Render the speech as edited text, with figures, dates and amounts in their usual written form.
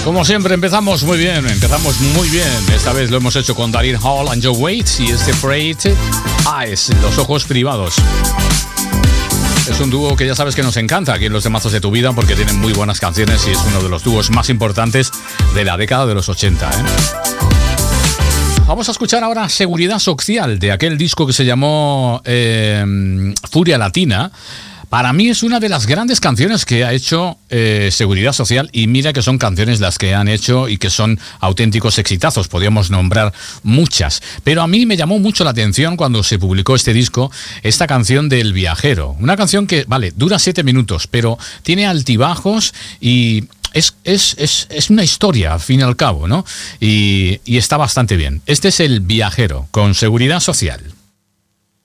Como siempre empezamos muy bien. Esta vez lo hemos hecho con Daryl Hall and Joe Waits y Separate Eyes, los ojos privados. Es un dúo que ya sabes que nos encanta aquí en Los Temazos de tu Vida porque tienen muy buenas canciones y es uno de los dúos más importantes de la década de los 80, ¿eh? Vamos a escuchar ahora Seguridad Social, de aquel disco que se llamó Furia Latina. Para mí es una de las grandes canciones que ha hecho Seguridad Social, y mira que son canciones las que han hecho y que son auténticos exitazos, podríamos nombrar muchas, pero a mí me llamó mucho la atención cuando se publicó este disco, esta canción del Viajero, una canción que, vale, dura 7 minutos, pero tiene altibajos y es una historia al fin y al cabo, ¿no? Y está bastante bien. Este es El Viajero con Seguridad Social.